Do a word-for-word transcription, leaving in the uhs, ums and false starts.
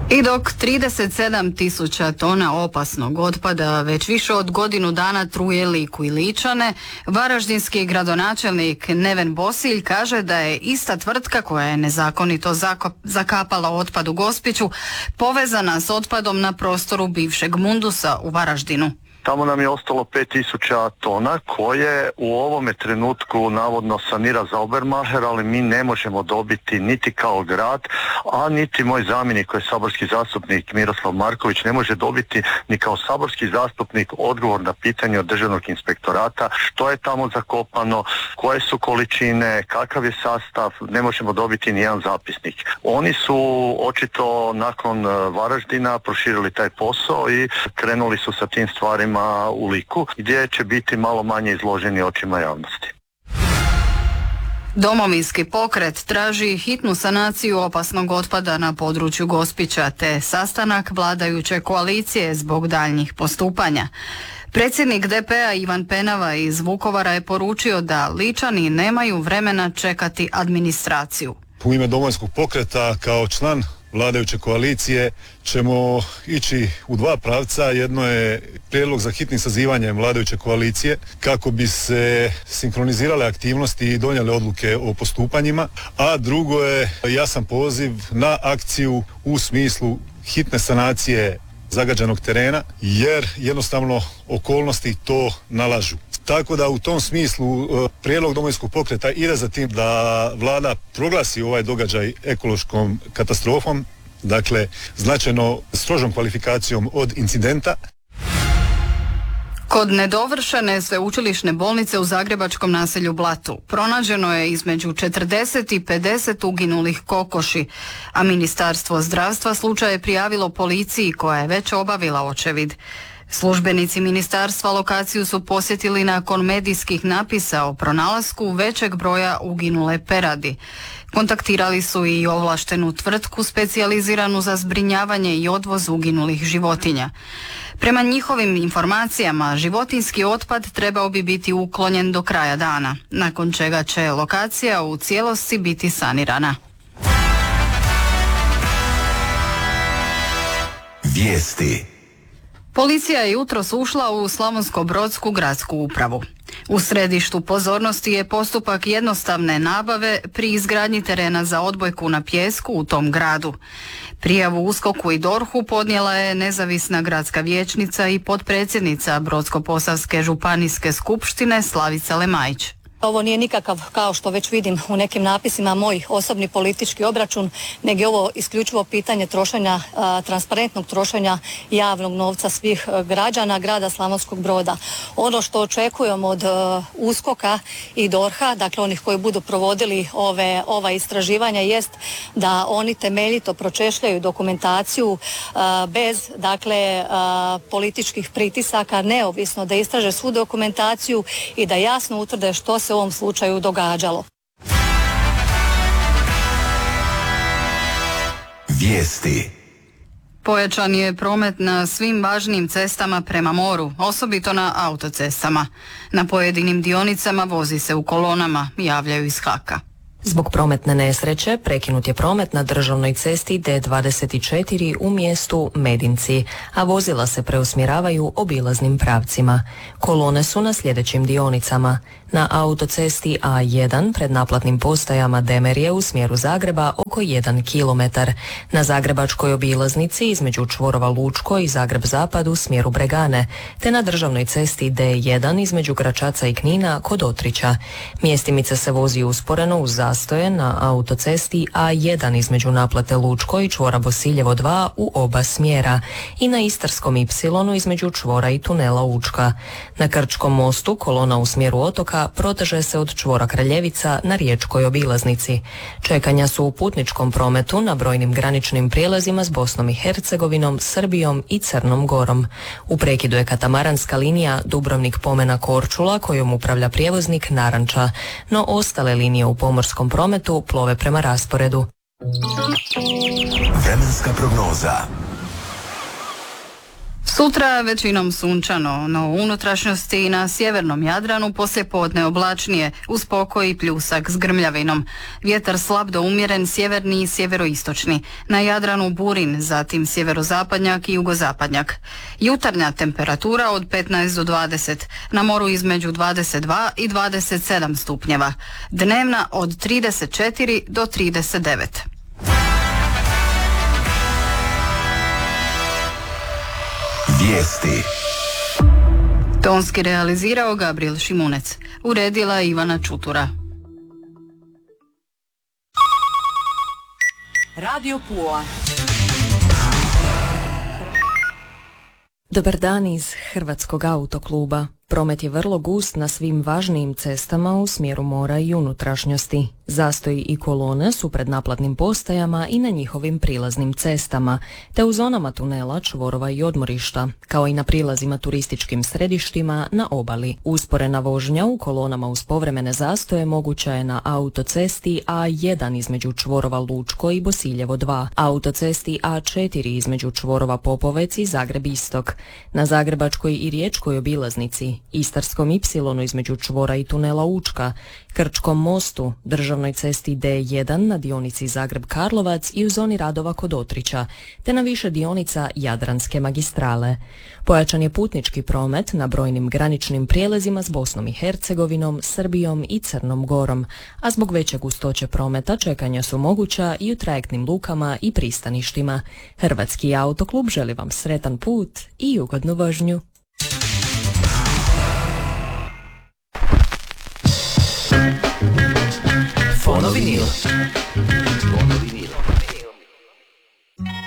I dok trideset sedam tisuća tona opasnog otpada već više od godinu dana truje Liku i Ličane, varaždinski gradonačelnik Neven Bosilj kaže da je ista tvrtka koja je nezakonito zakapala otpad u Gospiću povezana s otpadom na prostoru bivšeg Mundusa u Varaždinu. Tamo nam je ostalo pet tisuća tona koje u ovome trenutku navodno sanira za Obermaher, ali mi ne možemo dobiti niti kao grad, a niti moj zamjenik koji je saborski zastupnik Miroslav Marković ne može dobiti ni kao saborski zastupnik odgovor na pitanje od Državnog inspektorata što je tamo zakopano, koje su količine, kakav je sastav, ne možemo dobiti ni jedan zapisnik. Oni su očito nakon Varaždina proširili taj posao i krenuli su sa tim stvarima u Liku, gdje će biti malo manje izloženi očima javnosti. Domovinski pokret traži hitnu sanaciju opasnog otpada na području Gospića te sastanak vladajuće koalicije zbog daljnjih postupanja. Predsjednik D P-a Ivan Penava iz Vukovara je poručio da Ličani nemaju vremena čekati administraciju. U ime Domovinskog pokreta kao član vladajuće koalicije ćemo ići u dva pravca. Jedno je prijedlog za hitnim sazivanjem vladajuće koalicije kako bi se sinkronizirale aktivnosti i donijele odluke o postupanjima, a drugo je jasan poziv na akciju u smislu hitne sanacije zagađenog terena, jer jednostavno okolnosti to nalažu. Tako da u tom smislu prijedlog Domovinskog pokreta ide za tim da vlada proglasi ovaj događaj ekološkom katastrofom, dakle značajno strožom kvalifikacijom od incidenta. Kod nedovršene sveučilišne bolnice u zagrebačkom naselju Blatu pronađeno je između četrdeset i pedeset uginulih kokoši, a Ministarstvo zdravstva slučaj je prijavilo policiji koja je već obavila očevid. Službenici ministarstva lokaciju su posjetili nakon medijskih napisa o pronalasku većeg broja uginule peradi. Kontaktirali su i ovlaštenu tvrtku specijaliziranu za zbrinjavanje i odvoz uginulih životinja. Prema njihovim informacijama, životinjski otpad trebao bi biti uklonjen do kraja dana, nakon čega će lokacija u cijelosti biti sanirana. Vijesti. Policija je jutros ušla u Slavonsko-brodsku gradsku upravu. U središtu pozornosti je postupak jednostavne nabave pri izgradnji terena za odbojku na pijesku u tom gradu. Prijavu USKOK-u i DORH-u podnijela je nezavisna gradska vijećnica i potpredsjednica Brodsko-posavske županijske skupštine Slavica Lemajić. Ovo nije nikakav, kao što već vidim u nekim napisima, moj osobni politički obračun, nego je ovo isključivo pitanje trošenja, a, transparentnog trošenja javnog novca svih a, građana grada Slavonskog Broda. Ono što očekujemo od a, USKOK-a i DORH-a, dakle onih koji budu provodili ove, ova istraživanja, jest da oni temeljito pročešljaju dokumentaciju a, bez dakle a, političkih pritisaka, neovisno da istraže svu dokumentaciju i da jasno utvrde što se u ovom slučaju događalo. Vijesti. Pojačan je promet na svim važnim cestama prema moru, osobito na autocestama. Na pojedinim dionicama vozi se u kolonama, javljaju iz Haka. Zbog prometne nesreće prekinut je promet na državnoj cesti D dvadeset četiri u mjestu Medinci, a vozila se preusmjeravaju obilaznim pravcima. Kolone su na sljedećim dionicama. Na autocesti A jedan pred naplatnim postajama Demerje u smjeru Zagreba oko jedan kilometar. Na zagrebačkoj obilaznici između čvorova Lučko i Zagreb Zapad u smjeru Bregane, te na državnoj cesti D jedan između Gračaca i Knina kod Otrića. Mjestimica se vozi usporeno uz zastoje na autocesti A jedan između naplate Lučko i čvora Bosiljevo dva u oba smjera i na Istarskom Y između čvora i tunela Učka. Na Krčkom mostu kolona u smjeru otoka proteže se od čvora Kraljevica na riječkoj obilaznici. Čekanja su u putničkom prometu na brojnim graničnim prijelazima s Bosnom i Hercegovinom, Srbijom i Crnom Gorom. U prekidu je katamaranska linija Dubrovnik-Pomena Korčula kojom upravlja prijevoznik Naranča, no ostale linije u pomorskom prometu plove prema rasporedu. Vremenska prognoza. Sutra većinom sunčano, no u unutrašnjosti i na sjevernom Jadranu poslijepodne oblačnije, uz pokoj i pljusak s grmljavinom. Vjetar slab do umjeren, sjeverni i sjeveroistočni. Na Jadranu burin, zatim sjeverozapadnjak i jugozapadnjak. Jutarnja temperatura od petnaest do dvadeset, na moru između dvadeset dva i dvadeset sedam stupnjeva. Dnevna od trideset četiri do trideset devet. Vijesti. Tonski realizirao Gabriel Šimunec. Uredila Ivana Čutura. Radio Pula. Dobar dan iz Hrvatskog autokluba. Promet je vrlo gust na svim važnijim cestama u smjeru mora i unutrašnjosti. Zastoji i kolone su pred naplatnim postajama i na njihovim prilaznim cestama, te u zonama tunela, čvorova i odmorišta, kao i na prilazima turističkim središtima na obali. Usporena vožnja u kolonama uz povremene zastoje moguća je na autocesti A jedan između čvorova Lučko i Bosiljevo dva, autocesti A četiri između čvorova Popovec i Zagreb Istok, na Zagrebačkoj i Riječkoj obilaznici, Istarskom ipsilonu između čvora i tunela Učka, Krčkom mostu, državnoj cesti D jedan na dionici Zagreb-Karlovac i u zoni radova kod Otrića, te na više dionica Jadranske magistrale. Pojačan je putnički promet na brojnim graničnim prijelazima s Bosnom i Hercegovinom, Srbijom i Crnom Gorom, a zbog veće gustoće prometa čekanja su moguća i u trajektnim lukama i pristaništima. Hrvatski autoklub želi vam sretan put i ugodnu vožnju. Fonovinil. Fonovinil.